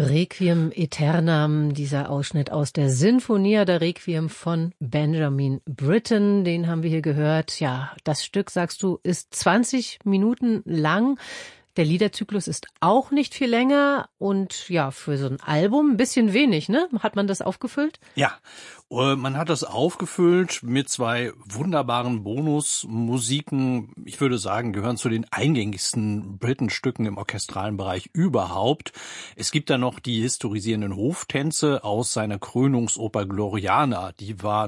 Requiem Aeternam, dieser Ausschnitt aus der Sinfonia der Requiem von Benjamin Britten, den haben wir hier gehört. Ja, das Stück, sagst du, ist 20 Minuten lang. Der Liederzyklus ist auch nicht viel länger und ja, für so ein Album ein bisschen wenig, ne? Hat man das aufgefüllt? Ja, man hat das aufgefüllt mit 2 wunderbaren Bonusmusiken. Ich würde sagen, gehören zu den eingängigsten Britten-Stücken im orchestralen Bereich überhaupt. Es gibt da noch die historisierenden Hoftänze aus seiner Krönungsoper Gloriana. Die war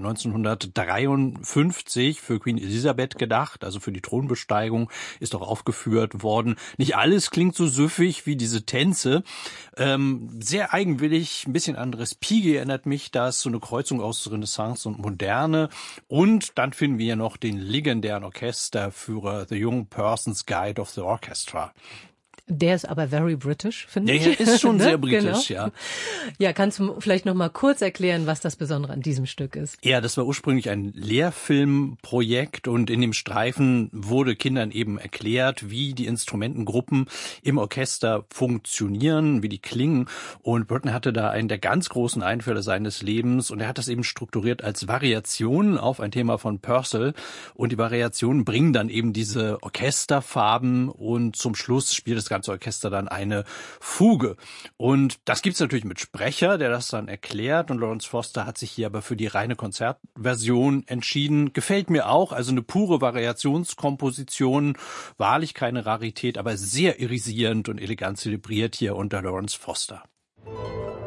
1953 für Queen Elizabeth gedacht, also für die Thronbesteigung, ist auch aufgeführt worden. Nicht alles klingt so süffig wie diese Tänze. Sehr eigenwillig, ein bisschen an Respighi erinnert mich das, so eine Kreuzung aus Renaissance und Moderne. Und dann finden wir noch den legendären Orchesterführer The Young Person's Guide of the Orchestra. Der ist aber very British, finde ich. Der ist schon sehr Genau. britisch, ja. Ja, kannst du vielleicht noch mal kurz erklären, was das Besondere an diesem Stück ist? Ja, das war ursprünglich ein Lehrfilmprojekt und in dem Streifen wurde Kindern eben erklärt, wie die Instrumentengruppen im Orchester funktionieren, wie die klingen. Und Britten hatte da einen der ganz großen Einfälle seines Lebens und er hat das eben strukturiert als Variationen auf ein Thema von Purcell. Und die Variationen bringen dann eben diese Orchesterfarben und zum Schluss spielt das ganze Orchester dann eine Fuge. Und das gibt's natürlich mit Sprecher, der das dann erklärt. Und Lawrence Foster hat sich hier aber für die reine Konzertversion entschieden. Gefällt mir auch, also eine pure Variationskomposition, wahrlich keine Rarität, aber sehr irisierend und elegant zelebriert hier unter Lawrence Foster.